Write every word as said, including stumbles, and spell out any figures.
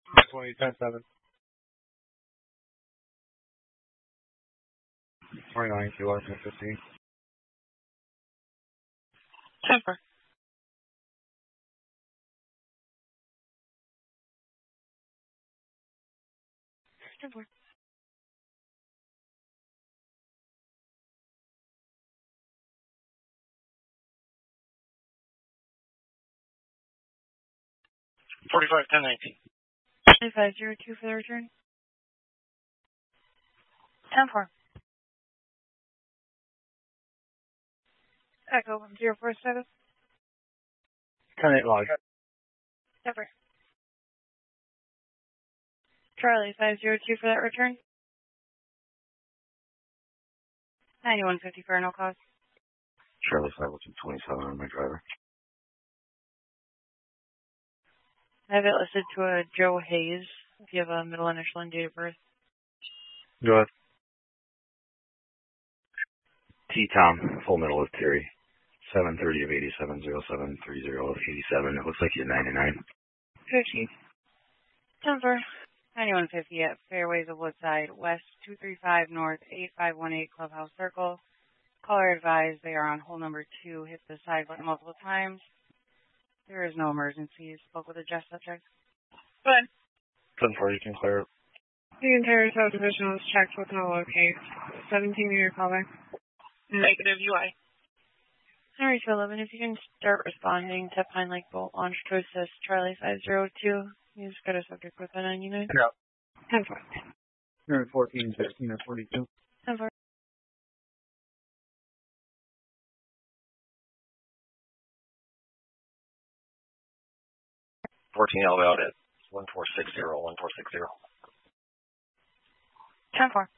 twenty, ten seven. twenty-nine, Q R, ten fifteen. ten four. ten four. forty-five, ten nineteen. twenty-five zero two for the return. ten four. Echo one zero four seven. ten eight log. ten four. Charlie five zero two for that return. ninety-one fifty for no cost. Charlie five oh two twenty-seven on my driver. I have it listed to a Joe Hayes, if you have a middle initial and date of birth. Go ahead. T Tom, full middle is Terry. seven thirty of eighty-seven, zero seven three zero of eighty-seven. It looks like you're ninety-nine. fifty. ten four. ninety-one fifty at Fairways of Woodside, West two three five North eight five one eight Clubhouse Circle. Caller advised they are on hole number two. Hit the side button multiple times. There is no emergency. Spoke with a Jeff subject. Go ahead. ten four, you can clear it. The entire subdivision was checked with no locate. seventeen meter callback. Negative U I. Henry two eleven, if you can start responding to Pine Lake Bolt launch to assist Charlie five zero two. You just got a subject with a ninety-nine. Yeah. ten four. fourteen, fifteen, or forty-two. ten four. fourteen L out at one four six zero, one four six zero. ten four.